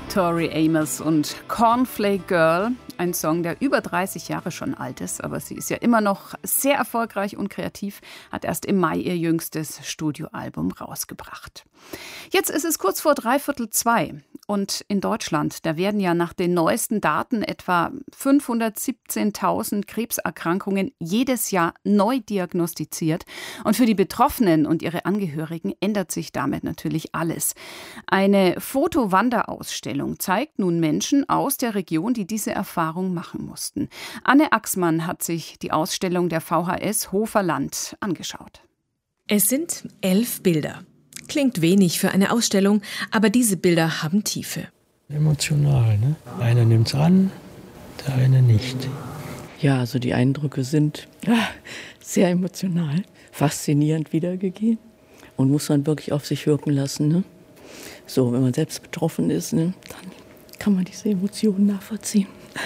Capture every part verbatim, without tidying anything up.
Tori Amos und Cornflake Girl, ein Song, der über dreißig Jahre schon alt ist, aber sie ist ja immer noch sehr erfolgreich und kreativ, hat erst im Mai ihr jüngstes Studioalbum rausgebracht. Jetzt ist es kurz vor dreiviertel zwei und in Deutschland, da werden ja nach den neuesten Daten etwa fünfhundertsiebzehntausend Krebserkrankungen jedes Jahr neu diagnostiziert. Und für die Betroffenen und ihre Angehörigen ändert sich damit natürlich alles. Eine Fotowanderausstellung zeigt nun Menschen aus der Region, die diese Erfahrung machen mussten. Anne Axmann hat sich die Ausstellung der V H S Hofer Land angeschaut. Es sind elf Bilder. Klingt wenig für eine Ausstellung, aber diese Bilder haben Tiefe. Emotional, ne? Einer nimmt's an, der eine nicht. Ja, also die Eindrücke sind ja, sehr emotional, faszinierend wiedergegeben und muss man wirklich auf sich wirken lassen. Ne? So, wenn man selbst betroffen ist, ne, dann kann man diese Emotionen nachvollziehen.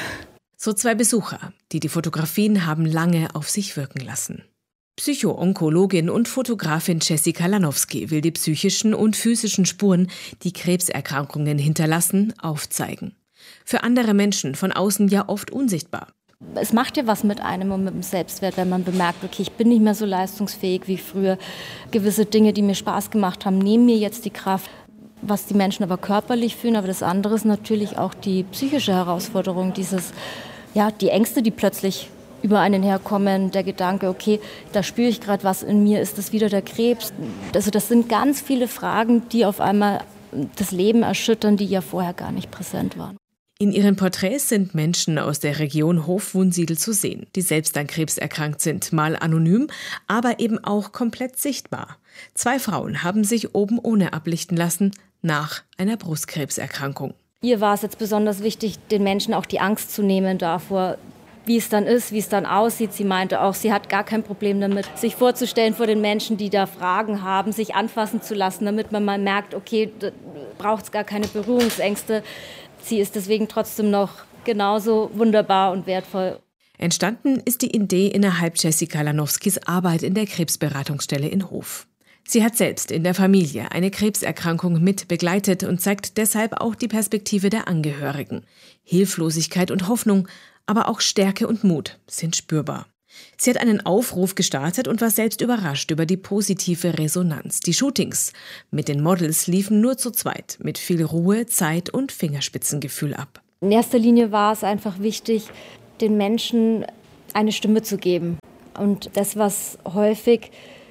So zwei Besucher, die die Fotografien haben lange auf sich wirken lassen. Psycho-Onkologin und Fotografin Jessica Lanowski will die psychischen und physischen Spuren, die Krebserkrankungen hinterlassen, aufzeigen. Für andere Menschen von außen ja oft unsichtbar. Es macht ja was mit einem und mit dem Selbstwert, wenn man bemerkt, okay, ich bin nicht mehr so leistungsfähig wie früher. Gewisse Dinge, die mir Spaß gemacht haben, nehmen mir jetzt die Kraft. Was die Menschen aber körperlich fühlen, aber das andere ist natürlich auch die psychische Herausforderung, dieses, ja, die Ängste, die plötzlich über einen herkommen, der Gedanke, okay, da spüre ich gerade was in mir, ist das wieder der Krebs? Also das sind ganz viele Fragen, die auf einmal das Leben erschüttern, die ja vorher gar nicht präsent waren. In ihren Porträts sind Menschen aus der Region Hof-Wunsiedel zu sehen, die selbst an Krebs erkrankt sind, mal anonym, aber eben auch komplett sichtbar. Zwei Frauen haben sich oben ohne ablichten lassen, nach einer Brustkrebserkrankung. Ihr war es jetzt besonders wichtig, den Menschen auch die Angst zu nehmen davor, wie es dann ist, wie es dann aussieht. Sie meinte auch, sie hat gar kein Problem damit, sich vorzustellen vor den Menschen, die da Fragen haben, sich anfassen zu lassen, damit man mal merkt, okay, da braucht es gar keine Berührungsängste. Sie ist deswegen trotzdem noch genauso wunderbar und wertvoll. Entstanden ist die Idee innerhalb Jessica Lanowskis Arbeit in der Krebsberatungsstelle in Hof. Sie hat selbst in der Familie eine Krebserkrankung mit begleitet und zeigt deshalb auch die Perspektive der Angehörigen. Hilflosigkeit und Hoffnung, aber auch Stärke und Mut sind spürbar. Sie hat einen Aufruf gestartet und war selbst überrascht über die positive Resonanz. Die Shootings mit den Models liefen nur zu zweit, mit viel Ruhe, Zeit und Fingerspitzengefühl ab. In erster Linie war es einfach wichtig, den Menschen eine Stimme zu geben. Und das, was häufig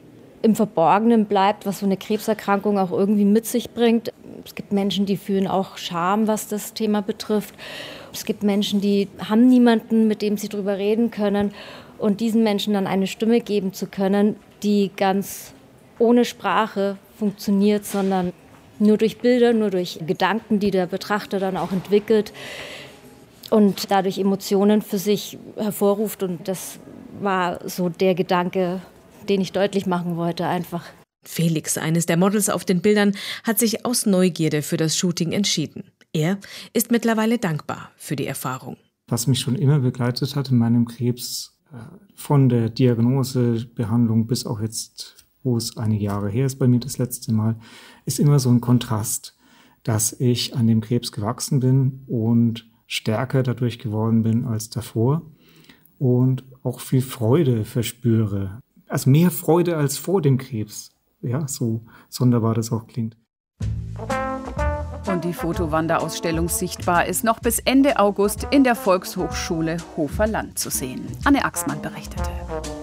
im Verborgenen bleibt, was so eine Krebserkrankung auch irgendwie mit sich bringt. Es gibt Menschen, die fühlen auch Scham, was das Thema betrifft. Es gibt Menschen, die haben niemanden, mit dem sie drüber reden können. Und diesen Menschen dann eine Stimme geben zu können, die ganz ohne Sprache funktioniert, sondern nur durch Bilder, nur durch Gedanken, die der Betrachter dann auch entwickelt und dadurch Emotionen für sich hervorruft. Und das war so der Gedanke, den ich deutlich machen wollte einfach. Felix, eines der Models auf den Bildern, hat sich aus Neugierde für das Shooting entschieden. Er ist mittlerweile dankbar für die Erfahrung. Was mich schon immer begleitet hat in meinem Krebs, von der Diagnose, Behandlung bis auch jetzt, wo es einige Jahre her ist bei mir das letzte Mal, ist immer so ein Kontrast, dass ich an dem Krebs gewachsen bin und stärker dadurch geworden bin als davor und auch viel Freude verspüre. Also mehr Freude als vor dem Krebs. Ja, so sonderbar das auch klingt. Und die Fotowanderausstellung Sichtbar ist noch bis Ende August in der Volkshochschule Hofer Land zu sehen. Anne Axmann berichtete.